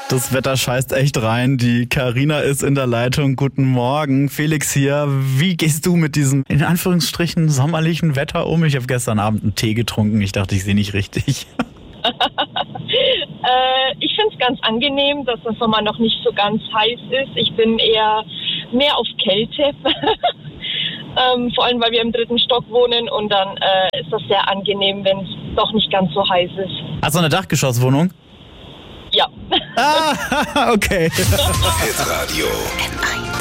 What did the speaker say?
Das Wetter scheißt echt rein. Die Carina ist in der Leitung. Guten Morgen. Felix hier. Wie gehst du mit diesem, in Anführungsstrichen, sommerlichen Wetter um? Ich habe gestern Abend einen Tee getrunken. Ich dachte, ich sehe nicht richtig. Ich finde es ganz angenehm, dass der Sommer noch nicht so ganz heiß ist. Ich bin eher mehr auf Kälte. Vor allem, weil wir im 3. Stock wohnen und dann ist das sehr angenehm, wenn es doch nicht ganz so heiß ist. Hast du eine Dachgeschosswohnung? Ja. Ah, okay. Hitradio.